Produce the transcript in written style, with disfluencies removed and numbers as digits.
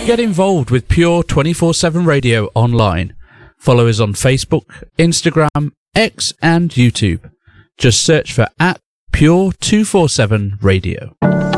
Get involved with Pure 24/7 Radio online. Follow us on Facebook, Instagram, X and YouTube. Just search for @Pure247 Radio.